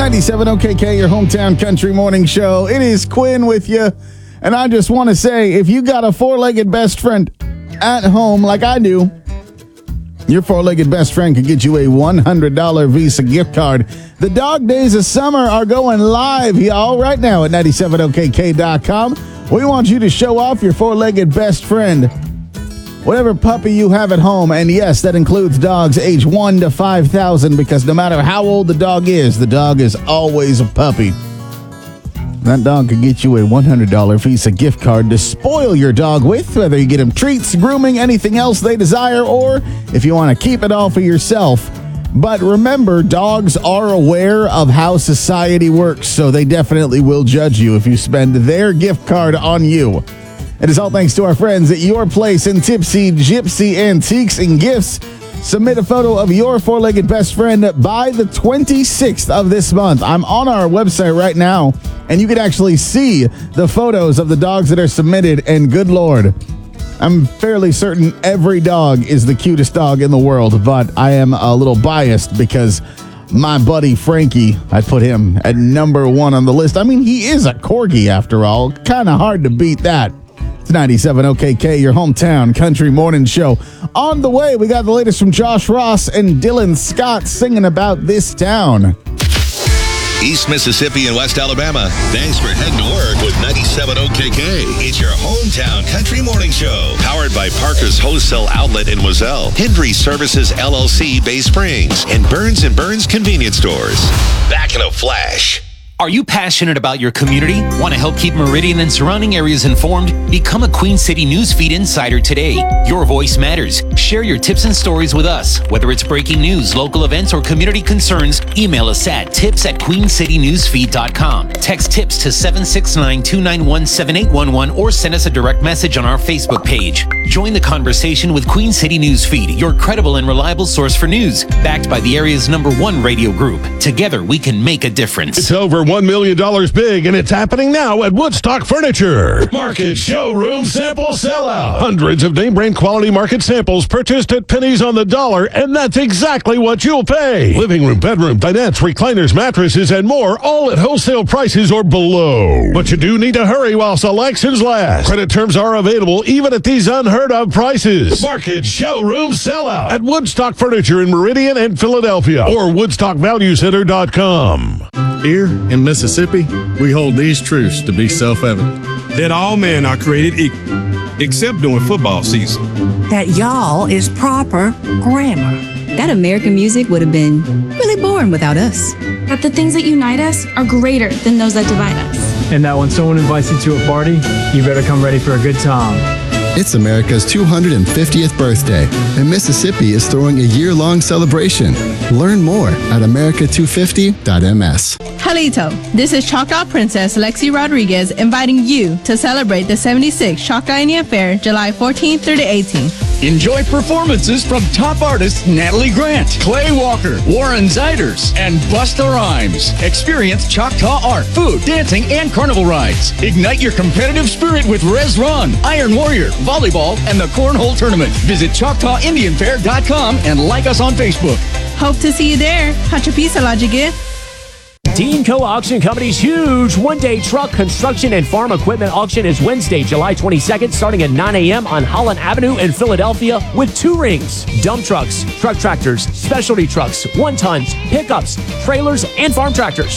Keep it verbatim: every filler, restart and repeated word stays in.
ninety-seven O K K, your hometown country morning show. It is Quinn with you. And I just want to say, if you got a four-legged best friend at home like I do, your four-legged best friend could get you a one hundred dollars Visa gift card. The dog days of summer are going live, y'all, right now at ninety-seven O K K dot com. We want you to show off your four-legged best friend, whatever puppy you have at home. And yes, that includes dogs age one to five thousand, because no matter how old the dog is, the dog is always a puppy. That dog could get you a one hundred dollars Visa gift card to spoil your dog with, whether you get them treats, grooming, anything else they desire, or if you want to keep it all for yourself. But remember, dogs are aware of how society works, so they definitely will judge you if you spend their gift card on you. It is all thanks to our friends at Your Place in Tipsy, Gypsy Antiques and Gifts. Submit a photo of your four-legged best friend by the twenty-sixth of this month. I'm on our website right now, and you can actually see the photos of the dogs that are submitted, and good Lord, I'm fairly certain every dog is the cutest dog in the world, but I am a little biased because my buddy Frankie, I put him at number one on the list. I mean, he is a corgi after all. Kind of hard to beat that. It's ninety-seven O K K, your hometown country morning show. On the way, we got the latest from Josh Ross and Dylan Scott singing about this town. East Mississippi and West Alabama, thanks for heading to work with ninety-seven O K K. It's your hometown country morning show. Powered by Parker's Wholesale Outlet in Wazelle, Hendry Services L L C Bay Springs, and Burns and Burns Convenience Stores. Back in a flash. Are you passionate about your community? Want to help keep Meridian and surrounding areas informed? Become a Queen City Newsfeed insider today. Your voice matters. Share your tips and stories with us. Whether it's breaking news, local events, or community concerns, email us at tips at queen city newsfeed dot com. Text tips to seven six nine, two nine one, seven eight one one or send us a direct message on our Facebook page. Join the conversation with Queen City Newsfeed, your credible and reliable source for news, backed by the area's number one radio group. Together, we can make a difference. It's over one million dollars big, and it's happening now at Woodstock Furniture. Market Showroom Sample Sellout. Hundreds of name brand quality market samples purchased at pennies on the dollar, and that's exactly what you'll pay. Living room, bedroom, dinettes, recliners, mattresses, and more, all at wholesale prices or below. But you do need to hurry while selections last. Credit terms are available even at these unheard of prices. Market Showroom Sellout at Woodstock Furniture in Meridian and Philadelphia, or woodstock value center dot com. Here in Mississippi, we hold these truths to be self-evident. That all men are created equal, except during football season. That y'all is proper grammar. That American music would have been really boring without us. That the things that unite us are greater than those that divide us. And that when someone invites you to a party, you better come ready for a good time. It's America's two hundred fiftieth birthday, and Mississippi is throwing a year-long celebration. Learn more at america two fifty dot m s. Halito, this is Choctaw Princess Lexi Rodriguez inviting you to celebrate the seventy-sixth Choctaw Indian Fair, July fourteenth through the eighteenth. Enjoy performances from top artists Natalie Grant, Clay Walker, Warren Ziders, and Busta Rhymes. Experience Choctaw art, food, dancing, and carnival rides. Ignite your competitive spirit with Res Run, Iron Warrior, volleyball, and the Cornhole Tournament. Visit choctaw indian fair dot com and like us on Facebook. Hope to see you there. Hachapisa Lajige. Dean Co. Auction Company's huge one-day truck, construction, and farm equipment auction is Wednesday, July twenty-second, starting at nine a.m. on Holland Avenue in Philadelphia with two rings: dump trucks, truck tractors, specialty trucks, one-tons, pickups, trailers, and farm tractors.